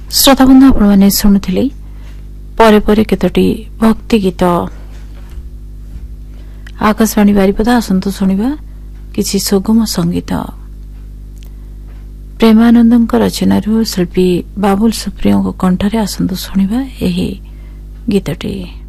श्रोताबंधु आपने शुणुले परे परे केतोटी भक्ति गीत आकाशवाणी बारिपदा आसंतु शुणिबा किछि सुगम संगीत प्रेमानंद रचनारू शिल्पी बाबुल सुप्रियो कंठरे आसंतु शुणिबा एही गीतटी।